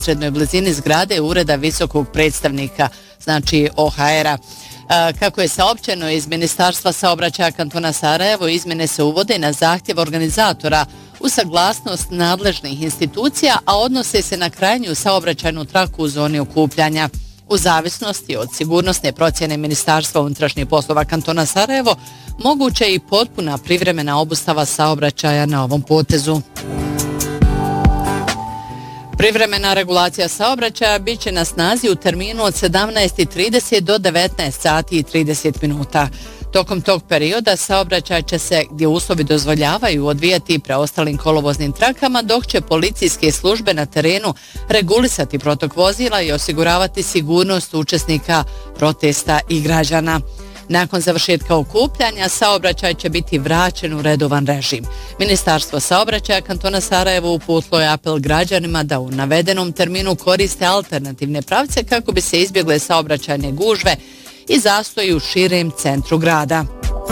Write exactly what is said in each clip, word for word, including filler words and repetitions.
neposrednoj blizini zgrade Ureda visokog predstavnika, znači O H R-a. Kako je saopćeno iz Ministarstva saobraćaja kantona Sarajevo, izmjene se uvode na zahtjev organizatora u saglasnost nadležnih institucija, a odnose se na krajnju saobraćajnu traku u zoni okupljanja. U zavisnosti od sigurnosne procjene Ministarstva unutrašnjih poslova kantona Sarajevo, moguće je i potpuna privremena obustava saobraćaja na ovom potezu. Privremena regulacija saobraćaja bit će na snazi u terminu od sedamnaest i trideset do devetnaest sati i trideset minuta. Tokom tog perioda saobraćaj će se, gdje uslovi dozvoljavaju, odvijati preostalim kolovoznim trakama, dok će policijske službe na terenu regulisati protok vozila i osiguravati sigurnost učesnika protesta i građana. Nakon završetka okupljanja, saobraćaj će biti vraćen u redovan režim. Ministarstvo saobraćaja kantona Sarajevo uputilo je apel građanima da u navedenom terminu koriste alternativne pravce kako bi se izbjegle saobraćajne gužve i zastoji u širem centru grada.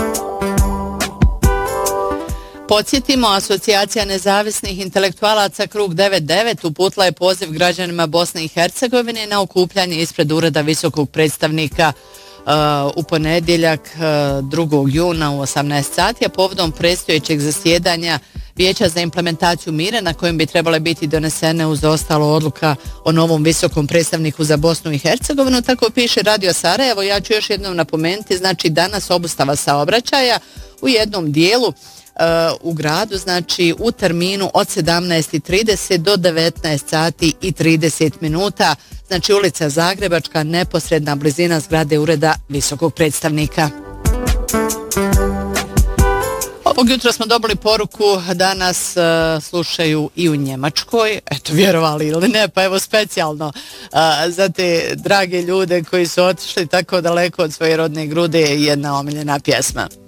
Podsjetimo, Asocijacija nezavisnih intelektualaca Krug devedeset devet uputila je poziv građanima Bosne i Hercegovine na okupljanje ispred Ureda visokog predstavnika u ponedjeljak drugog juna u osamnaest sati, a povodom predstojećeg zasjedanja Vijeća za implementaciju mira na kojem bi trebale biti donesene uz ostalo odluka o novom visokom predstavniku za Bosnu i Hercegovinu. Tako piše Radio Sarajevo. Ja ću još jednom napomenuti, znači danas obustava saobraćaja u jednom dijelu uh, u gradu, znači u terminu od sedamnaest i trideset do devetnaest sati i trideset minuta, znači ulica Zagrebačka, neposredna blizina zgrade Ureda visokog predstavnika. Ovog jutra smo dobili poruku da nas uh, slušaju i u Njemačkoj, eto vjerovali ili ne, pa evo specijalno uh, za te drage ljude koji su otišli tako daleko od svoje rodne grude je jedna omiljena pjesma.